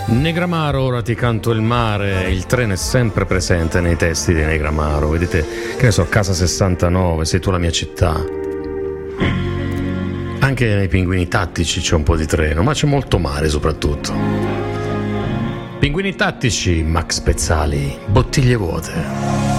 Negramaro, ora ti canto il mare. Il treno è sempre presente nei testi di Negramaro. Vedete, che ne so, Casa 69, Sei tu la mia città. Anche nei Pinguini Tattici c'è un po' di treno, ma c'è molto mare soprattutto. Pinguini Tattici, Max Pezzali, Bottiglie vuote.